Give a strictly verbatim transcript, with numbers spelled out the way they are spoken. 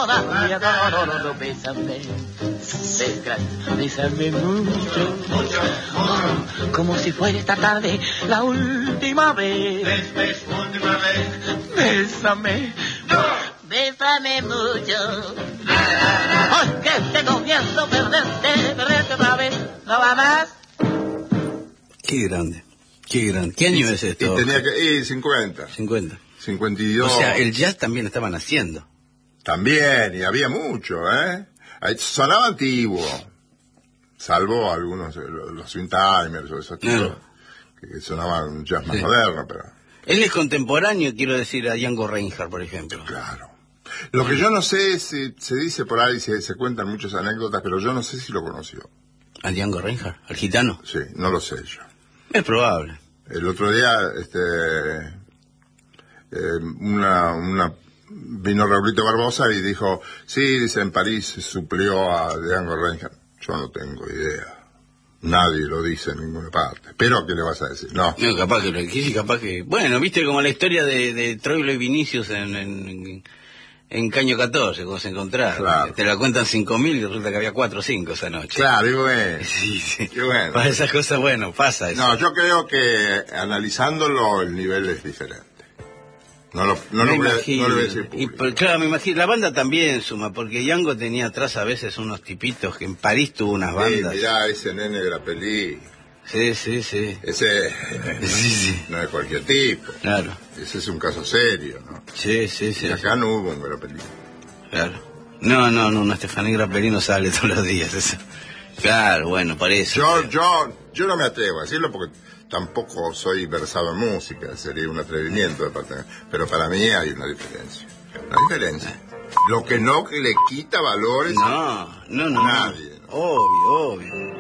todavía, no, no, no, no, bésame, bésame mucho, mucho, mucho, como si fuera esta tarde la última vez, ves, ves, última vez, bésame, no. Bésame mucho. ¡Ay, que tengo miedo perderte, perderte otra vez! ¿No va más? Qué grande, qué grande. ¿Qué año y, es esto? Y tenía que... Y cincuenta. cincuenta. cincuenta y dos. O sea, el jazz también estaban haciendo. También, y había mucho, ¿eh? Sonaba antiguo. Salvo algunos, los, los Swing Timers o esos tipos, no. que sonaban jazz más sí. moderno, pero... Él es contemporáneo, quiero decir, a Django Reinhardt, por ejemplo. Claro. Lo que yo no sé, se, se dice por ahí, se, se cuentan muchas anécdotas, pero yo no sé si lo conoció. ¿A Django Reinhardt? ¿Al gitano? Sí, no lo sé yo. Es probable. El otro día, este, eh, una, una, vino Raulito Barbosa y dijo, sí, dice, en París suplió a Django Reinhardt. Yo no tengo idea. Nadie lo dice en ninguna parte. Pero, ¿qué le vas a decir? No. No, capaz que lo dijiste, capaz que... Bueno, viste como la historia de, de Troilo y Vinicius en, en, en Caño catorce, cuando se encontraron. Claro. Te la cuentan cinco mil y resulta que había cuatro o cinco esa noche. Claro, y bueno. Sí, sí. Y bueno. Para esas cosas, bueno, pasa eso. No, yo creo que analizándolo el nivel es diferente. No lo, no lo, voy, a, no lo voy a decir público. Y, claro, me imagino. La banda también suma, porque Django tenía atrás a veces unos tipitos que en París tuvo unas bandas. Sí, mirá, ese nene de la peli. Sí, sí, sí. Ese sí, sí. no es cualquier tipo. Claro. Ese es un caso serio, ¿no? Sí, sí, sí. Y acá no hubo un Grappelli. Claro. No, no, no, una Estefanía Grappelli no sale todos los días. Eso. Claro, bueno, por eso. Yo, yo, yo no me atrevo a decirlo porque tampoco soy versado en música, sería un atrevimiento de parte de... Pero para mí hay una diferencia. Una diferencia. Lo que no que le quita valores no, no, no, a nadie. ¿no? Obvio, obvio.